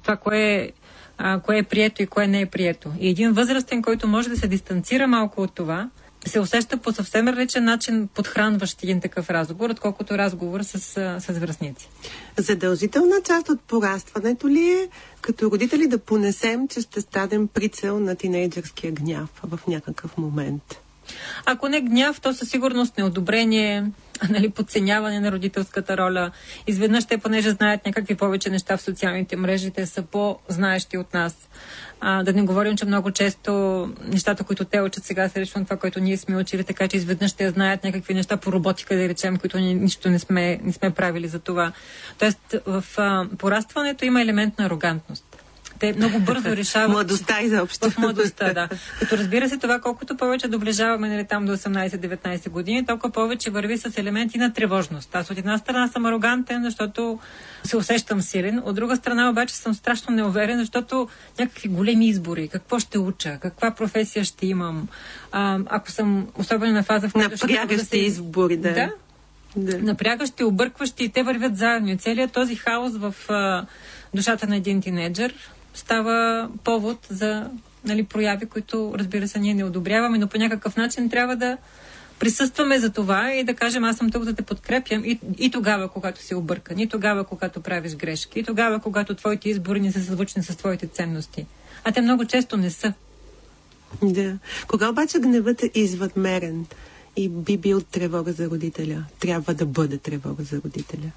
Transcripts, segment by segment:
това, кое е прието и кое не е прието. И един възрастен, който може да се дистанцира малко от това, се усеща по съвсем различен начин подхранващ един такъв разговор, отколкото разговор с връстници. Задължителна част от порастването ли е като родители да понесем, че ще станем прицел на тинейджърския гняв в някакъв момент? Ако не гняв, то със сигурност неодобрение, подценяване на родителската роля. Изведнъж те, понеже знаят някакви повече неща в социалните мрежи, те са по-знаещи от нас. Да не говорим, че много често нещата, които те учат сега, са лично това, което ние сме учили, така че изведнъж те знаят някакви неща по роботика, да речем, които нищо не сме правили за това. Тоест, в порастването има елемент на арогантност. Те много бързо решават... Младостта изобщо. В младостта, да. Като разбира се, това колкото повече доближаваме там до 18-19 години, толкова повече върви с елементи на тревожност. Аз от една страна съм арогантен, защото се усещам силен, от друга страна обаче съм страшно неуверен, защото някакви големи избори, какво ще уча, каква професия ще имам, ако съм особено на фаза, в която напрягащи избори, да. Напрягащи, объркващи, и те вървят заедно. И целият този хаос в душата на един тинейджър става повод за прояви, които, разбира се, ние не одобряваме, но по някакъв начин трябва да присъстваме за това и да кажем, аз съм тук да те подкрепям и тогава, когато си объркан, и тогава, когато правиш грешки, и тогава, когато твоите избори не са съзвучни с твоите ценности. А те много често не са. Да. Кога обаче гневът е извъдмерен и би бил тревога за родителя? Трябва да бъде тревога за родителя.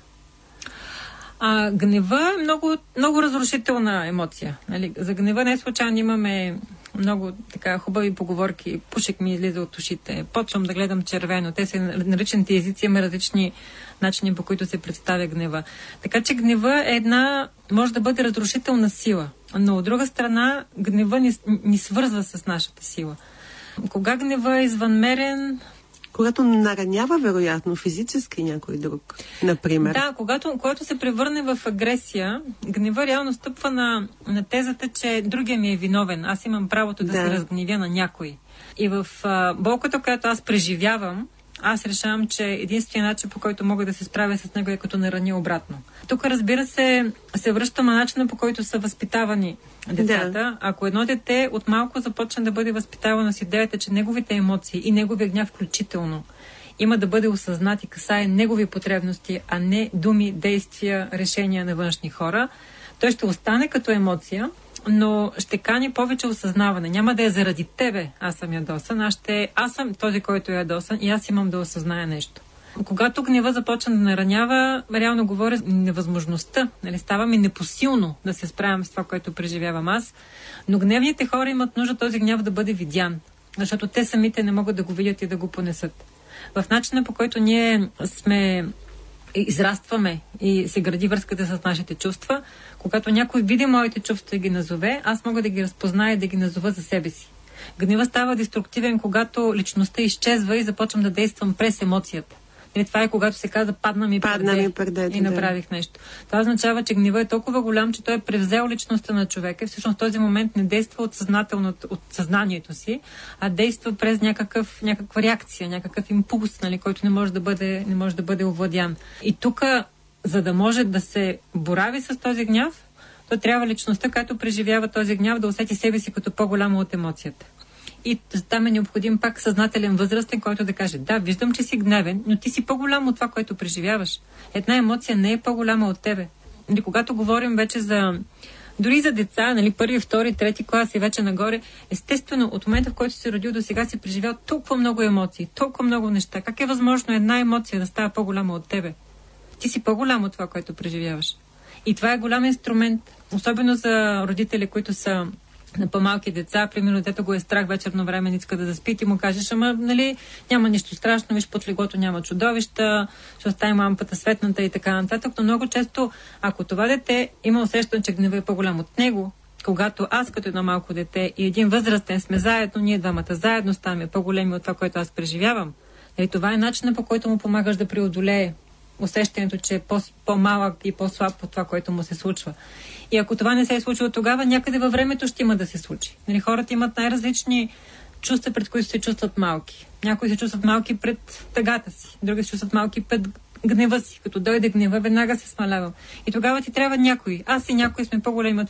Гнева е много, много разрушителна емоция. За гнева не случайно имаме много така хубави поговорки. Пушек ми излиза от ушите, почвам да гледам червено. Те са наричаните езици, има различни начини, по които се представя гнева. Така че гнева е може да бъде разрушителна сила, но от друга страна гнева ни свързва с нашата сила. Кога гнева е извънмерен? Когато наранява, вероятно, физически някой друг, например. Да, когато се превърне в агресия, гнева реално стъпва на тезата, че другия ми е виновен. Аз имам правото да се разгневя на някой. И в болката, която аз преживявам, аз решавам, че единственият начин, по който мога да се справя с него, е като нараня обратно. Тук, разбира се връщам на начина, по който са възпитавани децата. Да. Ако едно дете от малко започне да бъде възпитавано с идеята, че неговите емоции и неговия гняв включително има да бъде осъзнат и касае негови потребности, а не думи, действия, решения на външни хора, той ще остане като емоция, но ще кани повече осъзнаване. Няма да е заради тебе аз съм ядосан, аз съм този, който е ядосан и аз имам да осъзная нещо. Когато гнева започна да наранява, реално говоря невъзможността, става ми непосилно да се справям с това, което преживявам аз, но гневните хора имат нужда този гняв да бъде видян, защото те самите не могат да го видят и да го понесат. В начина, по който ние израстваме и се гради връзката с нашите чувства, когато някой види моите чувства и ги назове, аз мога да ги разпозная и да ги назова за себе си. Гнева става деструктивен, когато личността изчезва и започвам да действам през емоцията. Това е когато се казва падна ми перде и направих нещо. Това означава, че гнева е толкова голям, че той е превзел личността на човека и всъщност в този момент не действа от съзнанието си, а действа през някаква реакция, някакъв импулс, който не може да бъде овладян. И тук, за да може да се борави с този гняв, то трябва личността, която преживява този гняв, да усети себе си като по-голяма от емоцията. И там е необходим пак съзнателен възрастен, който да каже, да, виждам, че си гневен, но ти си по-голям от това, което преживяваш. Една емоция не е по-голяма от тебе. Когато говорим вече дори за деца, първи, втори, трети клас и вече нагоре, естествено, от момента, в който си родил до сега, си преживял толкова много емоции, толкова много неща. Как е възможно една емоция да става по-голяма от тебе? Ти си по-голям от това, което преживяваш. И това е голям инструмент, особено за родители, които са на по-малки деца, примерно детето го е страх вечерно време, не иска да заспи, ти му кажеш, ама няма нищо страшно, виж под леглото няма чудовища, ще остави лампата светната и така нататък, но много често, ако това дете има усещане, че гнева е по-голям от него, когато аз като едно малко дете и един възрастен сме заедно, ние двамата заедно ставаме по-големи от това, което аз преживявам, това е начинът, по който му помагаш да преодолее усещането, че е по-малък и по-слаб от това, което му се случва. И ако това не се е случило тогава, някъде във времето ще има да се случи. Хората имат най-различни чувства, пред които се чувстват малки. Някои се чувстват малки пред тъгата си, други се чувстват малки пред гнева си. Като дойде гнева, веднага се смалявам. И тогава ти трябва някой. Аз и някой сме по-големи от